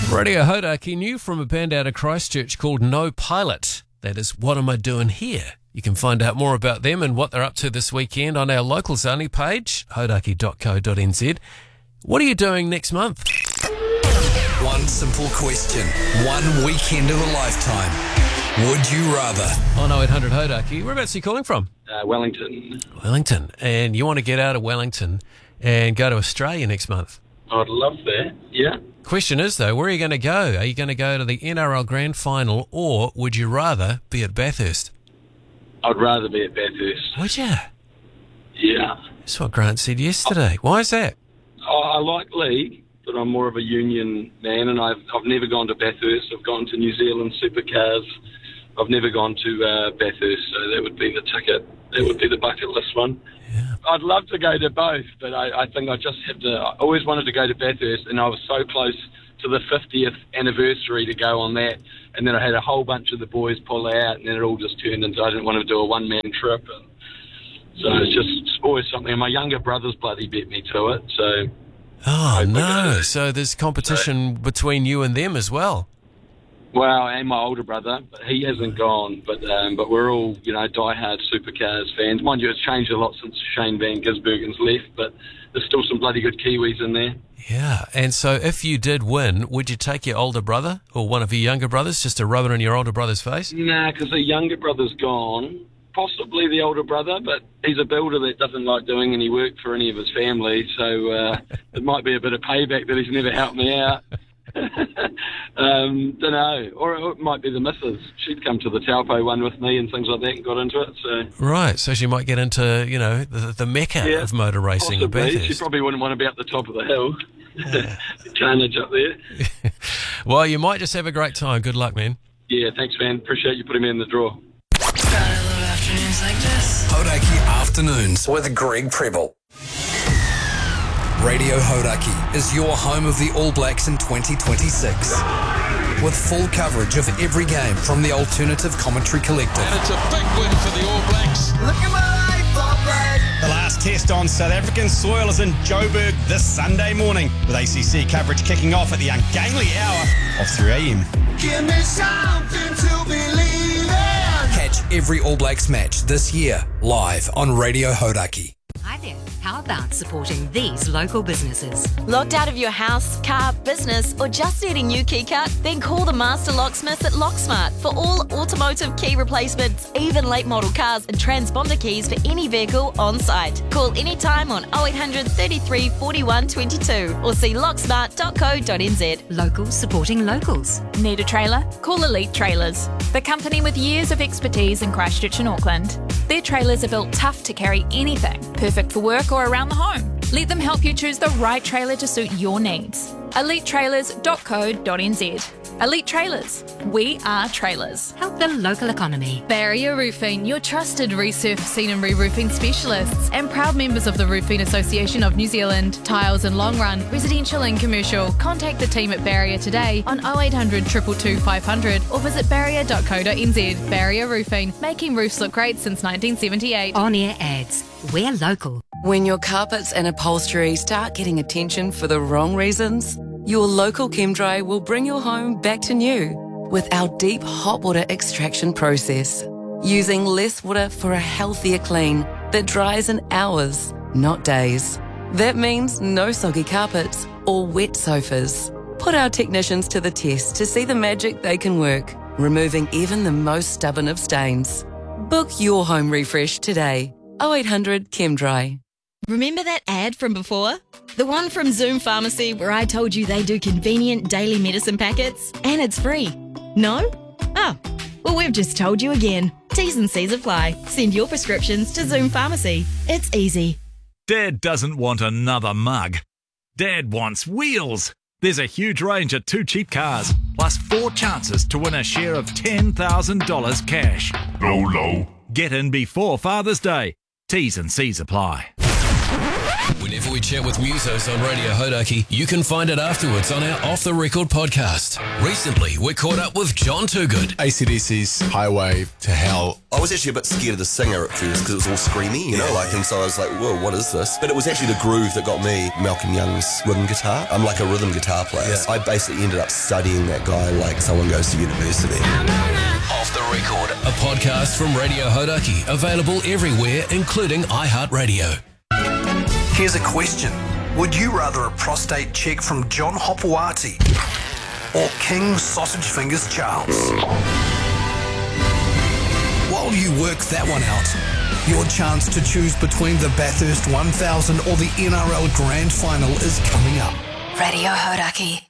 Radio Hodaki, new from a band out of Christchurch called No Pilot. That is What Am I Doing Here? You can find out more about them and what they're up to this weekend on our Locals Only page, hodaki.co.nz. What are you doing next month? One simple question. One weekend of a lifetime. Would you rather? On 0800 Hodaki. Whereabouts are you calling from? Wellington. Wellington. And you want to get out of Wellington and go to Australia next month? I'd love that, yeah. Question is, though, where are you going to go? Are you going to go to the NRL Grand Final, or would you rather be at Bathurst? I'd rather be at Bathurst. Would you? Yeah. That's what Grant said yesterday. Why is that? I like league, but I'm more of a union man, and I've never gone to Bathurst. I've gone to New Zealand Supercars. I've never gone to Bathurst, so that would be the ticket. That would be the bucket list one. Yeah. I'd love to go to both, but I think I just have to. I always wanted to go to Bathurst, and I was so close to the 50th anniversary to go on that, and then I had a whole bunch of the boys pull out, and then it all just turned into I didn't want to do a one-man trip, and so it's just always something. And my younger brothers bloody beat me to it, so. Oh, no. So there's competition between you and them as well. Well, and my older brother, but he hasn't gone. But we're all, diehard Supercars fans. Mind you, it's changed a lot since Shane Van Gisbergen's left, but there's still some bloody good Kiwis in there. Yeah, and so if you did win, would you take your older brother or one of your younger brothers just to rub it in your older brother's face? Nah, because the younger brother's gone. Possibly the older brother, but he's a builder that doesn't like doing any work for any of his family, so it might be a bit of payback that he's never helped me out. Don't know. Or it might be the missus. She'd come to the Taupo one with me and things like that and got into it. So right, so she might get into, the mecca of motor racing. Possibly. She probably wouldn't want to be up the top of the hill. Carnage up there. Well, you might just have a great time. Good luck, man. Yeah, thanks, man. Appreciate you putting me in the draw. Afternoons like this. Hodaki Afternoons with Greg Preble. Radio Hodaki is your home of the All Blacks in 2026. With full coverage of every game from the Alternative Commentary Collective. And it's a big win for the All Blacks. Look at my life, All Black. The last test on South African soil is in Joburg this Sunday morning, with ACC coverage kicking off at the ungainly hour of 3 a.m. Give me something to believe in. Catch every All Blacks match this year live on Radio Hodaki. Hi there. How about supporting these local businesses? Locked out of your house, car, business, or just need a new key cut? Then call the Master Locksmiths at Locksmart for all automotive key replacements, even late model cars and transponder keys for any vehicle on site. Call anytime on 0800 33 41 22 or see locksmart.co.nz. Locals supporting locals. Need a trailer? Call Elite Trailers, the company with years of expertise in Christchurch and Auckland. Their trailers are built tough to carry anything, perfect for work or around the home. Let them help you choose the right trailer to suit your needs. EliteTrailers.co.nz. Elite Trailers. We are trailers. Help the local economy. Barrier Roofing, your trusted resurfacing and re-roofing specialists and proud members of the Roofing Association of New Zealand. Tiles and long run, residential and commercial. Contact the team at Barrier today on 0800 222 500 or visit barrier.co.nz. Barrier Roofing, making roofs look great since 1978. On-air ads. We're local. When your carpets and upholstery start getting attention for the wrong reasons, your local ChemDry will bring your home back to new with our deep hot water extraction process, using less water for a healthier clean that dries in hours, not days. That means no soggy carpets or wet sofas. Put our technicians to the test to see the magic they can work, removing even the most stubborn of stains. Book your home refresh today. 0800 ChemDry. Remember that ad from before? The one from Zoom Pharmacy where I told you they do convenient daily medicine packets and it's free. No? Oh, well, we've just told you again. T's and C's apply. Send your prescriptions to Zoom Pharmacy. It's easy. Dad doesn't want another mug. Dad wants wheels. There's a huge range of 2 cheap cars, plus 4 chances to win a share of $10,000 cash. Low. Get in before Father's Day. T's and C's apply. When Whenever we chat with musos on Radio Hodaki, you can find it afterwards on our Off the Record podcast. Recently, we caught up with John Toogood. AC/DC's Highway to Hell. I was actually a bit scared of the singer at first because it was all screamy, and so I was like, whoa, what is this? But it was actually the groove that got me. Malcolm Young's rhythm guitar. I'm like a rhythm guitar player. Yeah. I basically ended up studying that guy like someone goes to university. Off the Record, a podcast from Radio Hodaki, available everywhere, including iHeartRadio. Here's a question. Would you rather a prostate check from John Hopoate or King Sausage Fingers Charles? While you work that one out, your chance to choose between the Bathurst 1000 or the NRL Grand Final is coming up. Radio Hodaki.